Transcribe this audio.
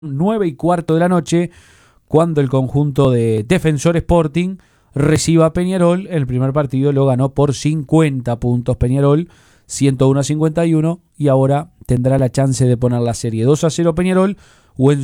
9:15 de la noche, cuando el conjunto de Defensor Sporting reciba a Peñarol. El primer partido lo ganó por 50 puntos Peñarol, 101-51, y ahora tendrá la chance de poner la serie 2-0 Peñarol o en